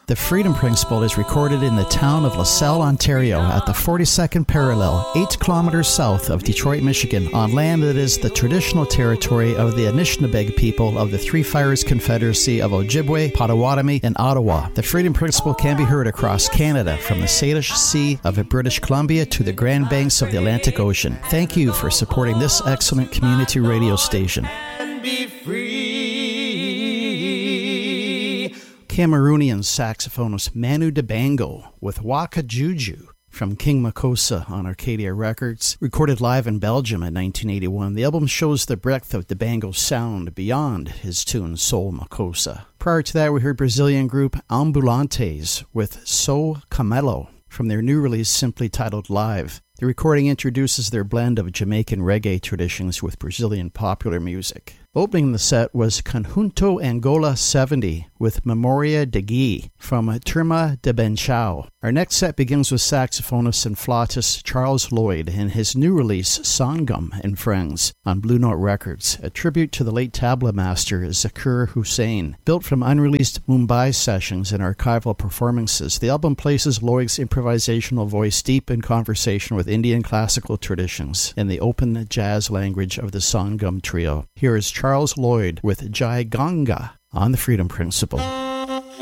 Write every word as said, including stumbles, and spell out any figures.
The Freedom Principle is recorded in the town of LaSalle, Ontario, at the forty-second parallel, eight kilometers south of Detroit, Michigan, on land that is the traditional territory of the Anishinaabeg people of the Three Fires Confederacy of Ojibwe, Potawatomi, and Ottawa. The Freedom Principle can be heard across Canada, from the Salish Sea of British Columbia to the Grand Banks of the Atlantic Ocean. Thank you for supporting this excellent community radio station. And be free. Cameroonian saxophonist Manu Dibango with Waka Juju from King Makossa on Arcadia Records, recorded live in Belgium in nineteen eighty-one. The album shows the breadth of Dibango's sound beyond his tune Soul Makossa. Prior to that, we heard Brazilian group Ambulantes with So Camelo from their new release simply titled Live. The recording introduces their blend of Jamaican reggae traditions with Brazilian popular music. Opening the set was Conjunto Angola seventy with Memoria de Gui from Turma de Benchao. Our next set begins with saxophonist and flautist Charles Lloyd in his new release Sangam and Friends on Blue Note Records, a tribute to the late tabla master Zakir Hussain. Built from unreleased Mumbai sessions and archival performances, the album places Lloyd's improvisational voice deep in conversation with Indian classical traditions in the open jazz language of the Sangam trio. Here is Charles Lloyd with Jai Ganga on the Freedom Principle.